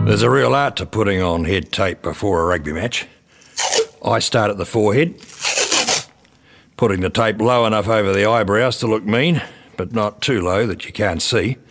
There's a real art to putting on head tape before a rugby match. I start at the forehead, putting the tape low enough over the eyebrows to look mean, but not too low that you can't see.